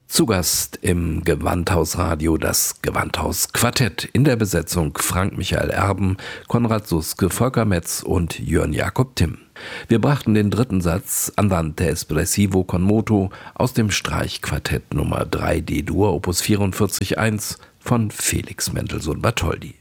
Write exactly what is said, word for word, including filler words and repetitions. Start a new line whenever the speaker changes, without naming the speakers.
Zu Gast im Gewandhausradio das Gewandhaus-Quartett in der Besetzung Frank Michael Erben, Konrad Suske, Volker Metz und Jörn Jakob Timm. Wir brachten den dritten Satz Andante espressivo con moto aus dem Streichquartett Nummer drei D-Dur Opus vierundvierzig eins von Felix Mendelssohn Bartholdy.